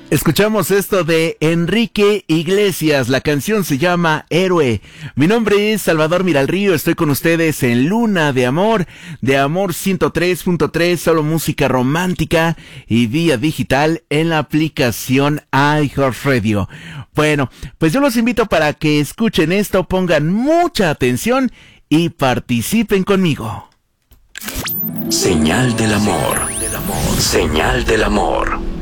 Escuchamos esto de Enrique Iglesias, la canción se llama Héroe. Mi nombre es Salvador Miralrío, estoy con ustedes en Luna de Amor 103.3, solo música romántica y vía digital en la aplicación iHeartRadio. Bueno, pues yo los invito para que escuchen esto, pongan mucha atención y participen conmigo. Señal del amor. Señal del amor.